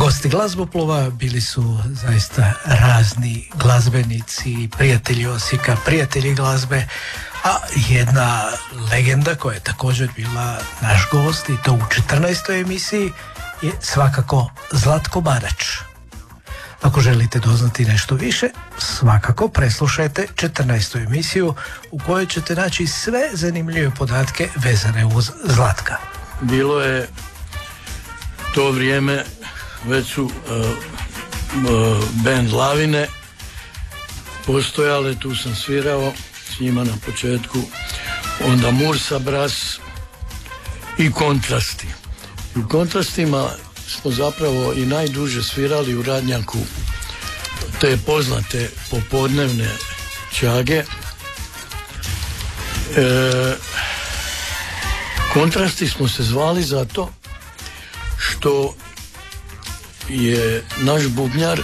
Gosti Glazboplova bili su zaista razni glazbenici, prijatelji Osijeka, prijatelji glazbe, a jedna legenda koja je također bila naš gost i to u 14. emisiji je svakako Zlatko Barač. Ako želite doznati nešto više, svakako preslušajte 14. emisiju u kojoj ćete naći sve zanimljive podatke vezane uz Zlatka. Bilo je to vrijeme, već su band Lavine postojale, tu sam svirao s njima na početku, onda Mursa Bras i Kontrasti. U Kontrastima smo zapravo i najduže svirali u Radnjaku te poznate popodnevne čage. Kontrasti smo se zvali zato što je naš bubnjar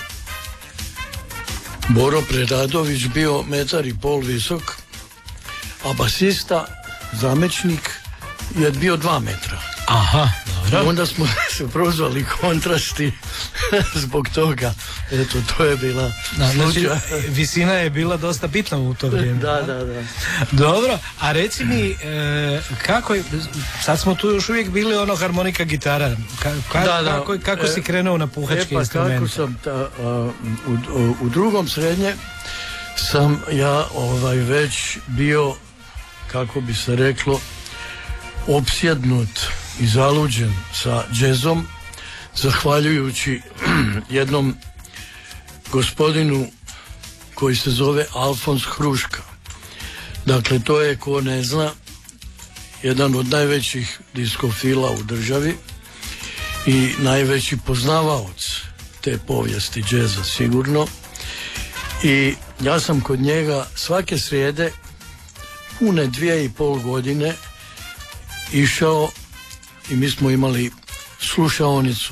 Boro Preradović bio 1,5 m visok, a basista Zamečnik je bio 2 metra. Aha, dobro. Onda smo se prozvali Kontrasti zbog toga. Eto, to je bila znači, visina je bila dosta bitna u to vrijeme. Da. Dobro, a reci mi, kako je, sad smo tu još uvijek bili ono harmonika gitara, kako si krenuo na puhačke instrumente? Kako sam u drugom srednje sam ja već bio, kako bi se reklo, opsjednut i zaluđen sa džezom, zahvaljujući jednom gospodinu koji se zove Alfons Hruška. Dakle, to je, ko ne zna, jedan od najvećih diskofila u državi i najveći poznavaoc te povijesti džeza sigurno. I ja sam kod njega svake srijede pune 2,5 godine išao i mi smo imali slušaonicu.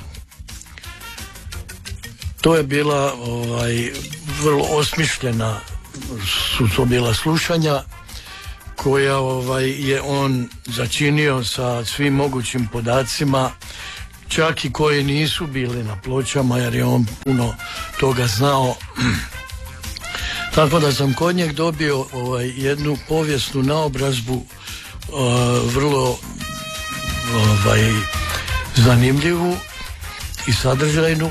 To je bila vrlo osmišljena, su to bila slušanja koja je on začinio sa svim mogućim podacima, čak i koji nisu bili na pločama, jer je on puno toga znao. Tako da sam kod njeg dobio jednu povijesnu naobrazbu, vrlo zanimljivu i sadržajnu.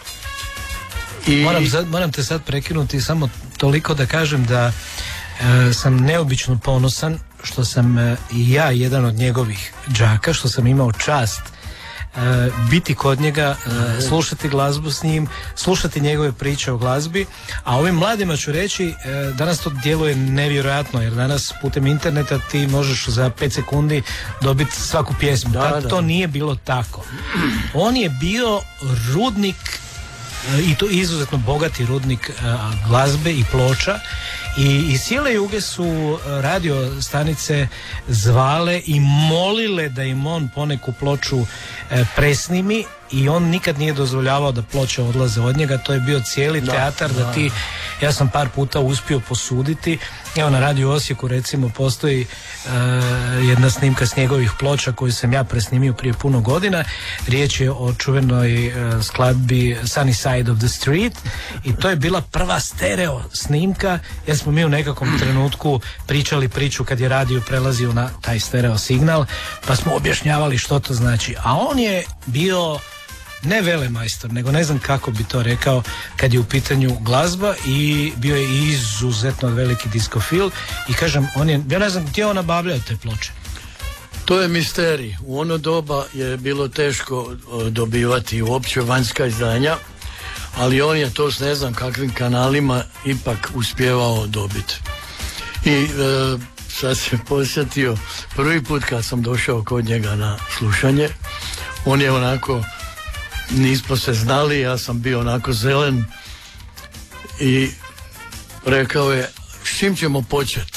I moram te sad prekinuti samo toliko da kažem da sam neobično ponosan što sam i ja jedan od njegovih đaka, što sam imao čast biti kod njega, slušati glazbu s njim, slušati njegove priče o glazbi, a ovim mladima ću reći, danas to djeluje nevjerojatno, jer danas putem interneta ti možeš za 5 sekundi dobiti svaku pjesmu. To nije bilo tako. On je bio rudnik, i to izuzetno bogati rudnik glazbe i ploča, i iz cijele Juge su radio stanice zvale i molile da im on poneku ploču presnimi, i on nikad nije dozvoljavao da ploče odlaze od njega. To je bio cijeli teatar da ti, ja sam par puta uspio posuditi. Evo, na Radio Osijeku recimo postoji jedna snimka s njegovih ploča koju sam ja presnimio prije puno godina. Riječ je o čuvenoj skladbi Sunny Side of the Street, i to je bila prva stereo snimka, jer smo mi u nekakvom trenutku pričali priču kad je radio prelazio na taj stereo signal, pa smo objašnjavali što to znači. A on je bio ne velemajstor, nego ne znam kako bi to rekao kad je u pitanju glazba, i bio je izuzetno veliki diskofil, i kažem, ja ne znam gdje on nabavljao te ploče. To je misterij. U ono doba je bilo teško dobivati uopće vanjska izdanja, ali on je to s ne znam kakvim kanalima ipak uspjevao dobiti. I sad se posjetio, prvi put kad sam došao kod njega na slušanje, on je onako, nismo se znali, ja sam bio onako zelen, i rekao je, s čim ćemo početi?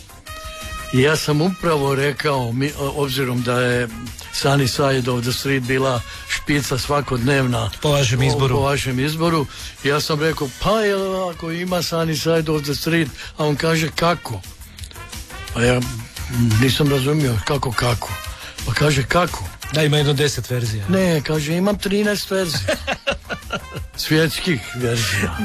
I ja sam upravo rekao, obzirom da je Sunny Side of the Street bila špica svakodnevna po vašem izboru, ja sam rekao, pa ako ima Sunny Side of the Street, a on kaže kako? A ja nisam razumio kako. Pa kaže kako? Da, ima jedno 10 verzija. Ne, kaže, imam 13 verzija. svjetskih verzija.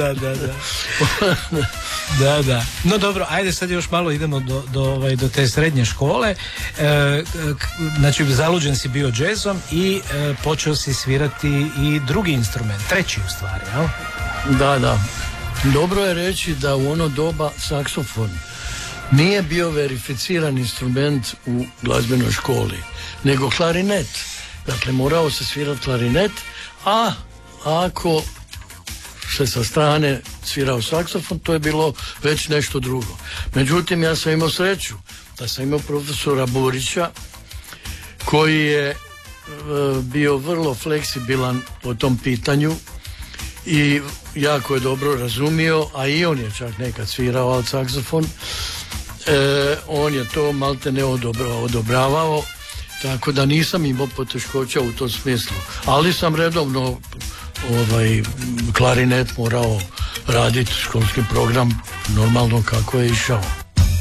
Da. No dobro, ajde sad još malo idemo do te srednje škole. Znači, zaluđen si bio džezom i počeo si svirati i drugi instrument, treći u stvari, jel? Da. Dobro je reći da u ono doba saksofon nije bio verificiran instrument u glazbenoj školi, nego klarinet. Dakle, morao se svirati klarinet, a ako se sa strane svirao saksofon, to je bilo već nešto drugo. Međutim, ja sam imao sreću da sam imao profesora Burića, koji je bio vrlo fleksibilan po tom pitanju i jako je dobro razumio, a i on je čak nekad svirao alt saksofon. On je to malte ne odobravao, tako da nisam imao poteškoća u tom smislu, ali sam redovno klarinet morao raditi, školski program normalno kako je išao.